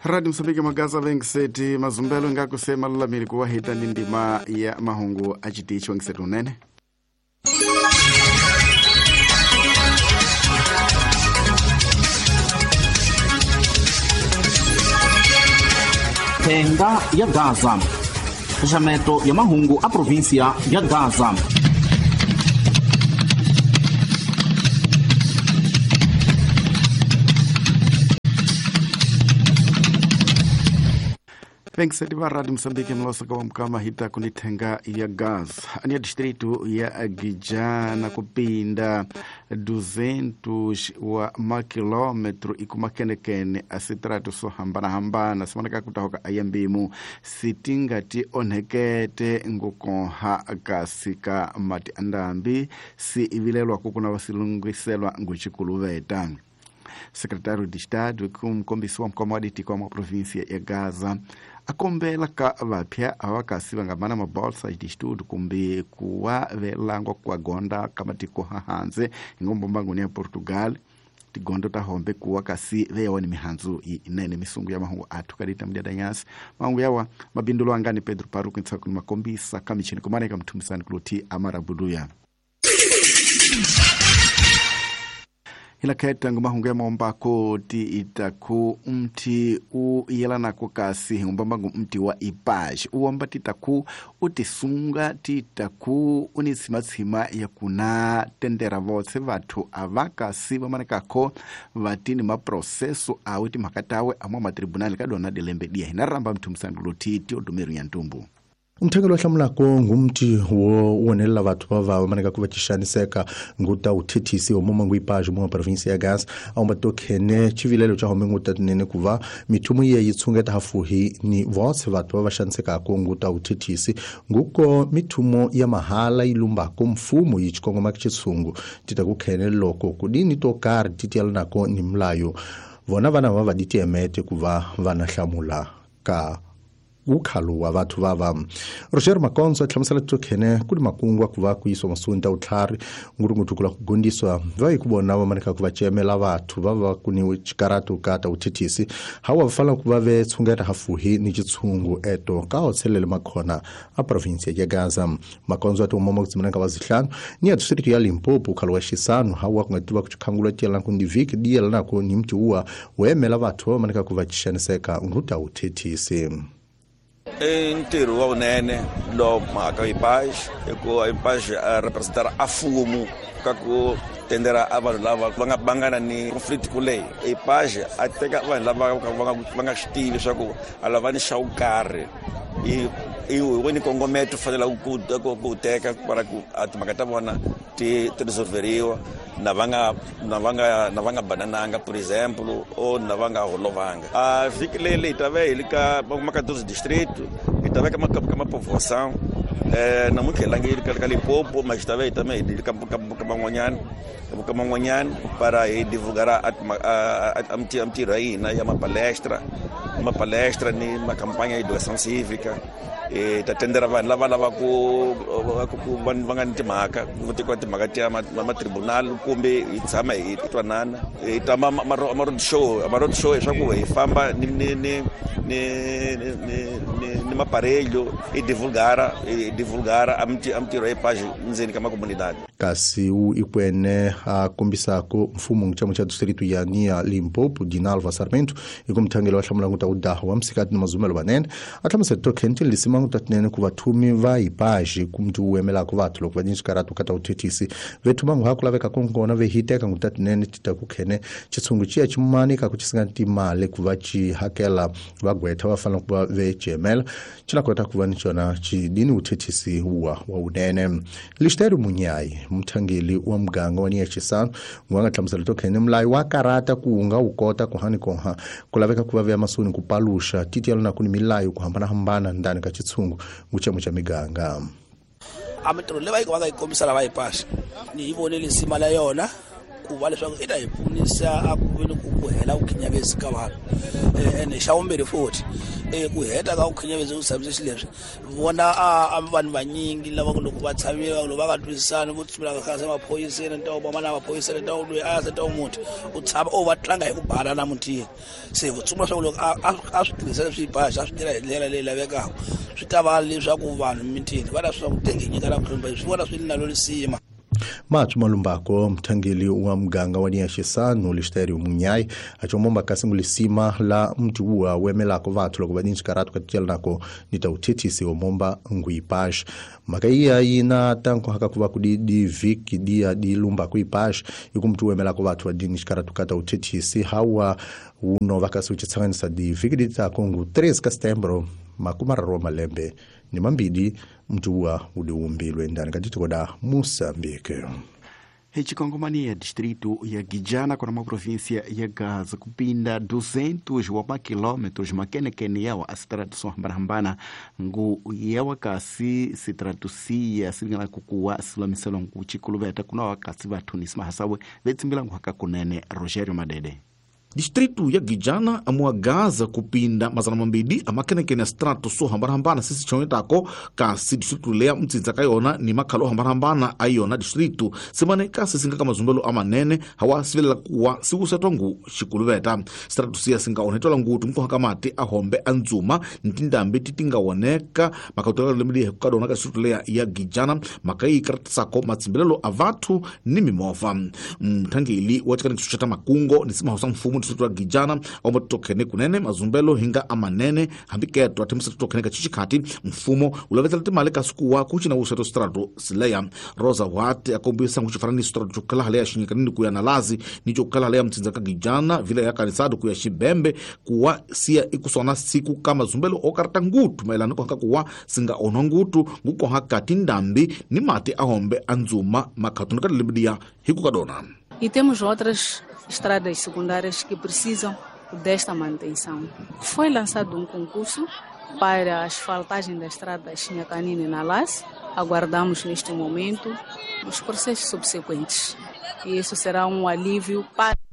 Radio Msambiki magaza vengiseti mazumbelo nga kusema lulamiri kuwahita ndindima ya mahungu achiticho ngiseti unene. Tenga ya Gaza. Jameto ya mahungu a província ya Gaza. Vengiseti va Radio Msambiki mlosaka wa mkama hita kunitenga ya Gaza. Ania distritu ya Gijana kupinda 200 wa makilometro ikumakenekene asitratu so hambana simanaka kutahoka ayambimu sitingati onhekete ngukonha kasika mati andambi si ivilelwa kukuna wasilungiselwa nguchikuluveta. Secretário de Estado kumkombisi wa mkomaditi kwa província ya Gaza akombela ka vapya awakasi vangamana mabolsa de estudo kumbi kuwa velango kwa gonda kama tiko hahanze ngombombangu ya Portugal tigondo tahombe kuwa kasi veyawa ni mihanzu inene misungu ya mahungu atukarita mdiadanyasi mahungu yawa mabindulo angani Pedro Paruku ntsakuni makombisa kamichini kumane kamtumisani kuluti amarabuduya. Hila keta ngumahungu ya maombako ti itaku mti uyelana kukasi ngumbangu mti wa Ipaj uomba titaku utisunga titaku unisimatsima ya kuna tendera vose vatu avakasi vamanekako vatini maproseso awiti makatawe amwa matribunali kadona delembedia hinaramba mtu msandulo titi odumeru ya ntumbu. Umthengelo hlamulako ngumthi wonela vathu vava maneka kuvatishaniseka nguta uthethisi omoma nguipaje mo province ya Gaza aumba tokhene chivilelo cha home nguta tinene kuva mithumu ye yitshungeta hafuhi ni vose vathu vavashaniseka ko nguta uthethisi nguko mithumo ya mahala ilumba ko mfumo yichikongo makitsungu titakukhene loko kudini tokari titialanako ni mlayo vona vana vava ditiemete kuva vana hlamula ka ukhalu wa vathu vava. Roger Makonzo athlamusela tukhene kuli makungwa kuva kuiswa masunta utlhari ngurungutukula kugundiswa vai kubona vamaneka kuvachemela vathu vava kuni chikaratu kata uthethisi hawa vafala kuva vetshungeta hafuhi ni chitshungu eto ka otselele makhona a province ya Gaza. Makonzo ati umoma kutsimaneka vazihlanu ni district ya Limpopo ukhalu wa xisanu hawa kungativa kuchikhangula tiyelana kundiviki diyelanako ni mti uwa wemela vathu vamaneka kuvachishaniseka nguta uthethisi. Inteiro ao nene lo maka Ipaj eko Ipaj representar afumo kako tendera abantu lava vangabangana ni conflict kule Ipaj ateka vanhu lava vanga xitivi swa ku alavani xawukari i wini kongometo fanela ku teka para ku atimaka ta vona ti resolveriwa na vanga banananga por exemplo ou na vanga holovanga a vikilele itave ilika maka 12 distrito itave kama povoação na mukelangi ka Limpopo mas itave também ilika kama ngonyani para divulgar a mtiraina ya uma palestra ni uma campanha de educação cívica e tatendera vanhu lava ku vanga ntimhaka timhaka ta matribunal kumbe hi tshama hi twanana hi ta ma-road show leswaku hi famba ni maparelho hi divulgara a mintirho ya Ipaj ndzeni ka makomunidade. Kasi ikwene kombisako mfumo ngchamu cha distritu ya Nia Limpopo Dinalva Sarmento ikumthangelo wa hlamula nguta udaho wa msikati na mazumelo banene athamase tokhenti lisima nguta tinene ku vathumi va Ipaj kumntu wemela ku vathu loko vanyinji karatu kata uthethisi vethuma nguhako laveka konkona vehiteka nguta tinene titakukhene chitsungu chiya chimani ka kuchisinganti male ku vachi hakela vagwetha vafana ku vejemela chinakota ku vani chona chidini uthethisi wa unene. Listeru Munyai mthangeli wa mganga wa Nia Chisano ngwanga thlamusela tokhene mlayo wa karata kuunga ukota kuhani konha kulaveka kuva vya masuni kupalusha titialana kuni milayo kuhambana ndani ka chitsungu nguchemu cha miganga. Amitro leva iko vanga ikombisa la Ipaj ni ivonele nsima la yona ku va leswaku i ta hi pfunisa a ku veni ku hela ukhinyavezi ka vanhu ene xa vumbirhi futhi ku heta ka ukhinyavezi ku sabisi leswi vona a vanhu vanyingi lava ku loko va tshamile loko va nga twisisani vo tsutsumela ka khasa emaphoyiseni nta u vama na maphoyiseni nta u loyi a se nta u muthi u tshama va tlanga hi ku bala na mutini se vo tsumula swa ku loko a swi tirhisa leswi hi baxa a swi tirha hi ndlela leyi lavekaka swi ta va leswaku vanhu mitini va na swa ku tengenyika na kuhlonipha swi vona swi na lo lisima Matu malumbako mthangeli wa mganga wa Niaxisano Listerio Munyai achomomba kasingulisima la mtu wa wemelako vatu loko vadinchi karatu katijala nako nitautitisi omomba nguipash makaiya ina tanko haka kuwa kudi viki dia di lumba kuipash yuku mtu wemelako vatu vadinchi karatu kata utitisi hawa uno vakasi uchitsanganisa di viki dita kongu 3 Kastembro makumararo malembe ni mambidi mtu wa udiumbilwe ndani katitokoda Moçambique. Hechikongomani ya distrito ya Gijana kwa na província ya Gaza kupinda 200 wa makilometros makenekene yawa asitratu sohambana ngu yawa kasi sitratusia singana kukuwa silamiselo ngu chikuluveta kuna wakasi vatunisima hasawe vetsimbila ngu haka kunene Rogerio Madede. Distrito ya Gijana amua Gaza kupinda mazana mambidi amakenekene strato so hambarambana sisi chonetako kasi distrito lea mtsinza kayona ni makalo hambarambana ayona distrito semane kasi singa kama zumbelo amanene hawa sivela kuwa siusetongu shikuluveta strato siya singa onetola ngutu mko hakamati ahombe anzuma ntindambi titinga woneka makautola lemidi hekukadona ka distrito lea ya Gijana makai karatisako matsimbelelo avatu ni mimova mtangili watika nikisuchata makungo nisima hosa mfumu distrito ya Gijana omba tutokene kunene mazumbelo hinga amanene hambiketo atimisa tutokene kachichikati mfumo ulavetalete maleka sukuwa kuchina useto strato sileya Rosa Wate akombisa nguchifarani strato chukala halea shinyikanini kuya nalazi ni chukala halea mtinza ka Gijana vile ya kanisado kuya shibembe kuwa siya ikusona siku kama zumbelo okarata ngutu mailani kwa haka kuwa singa ono ngutu nguko haka tindambi ni mate ahombe anzuma makatunika libidia hiku kadona. E temos outras estradas secundárias que precisam desta manutenção. Foi lançado concurso para a asfaltagem da estrada Chinhacanini na Lace. Aguardamos neste momento os processos subsequentes. E isso será alívio para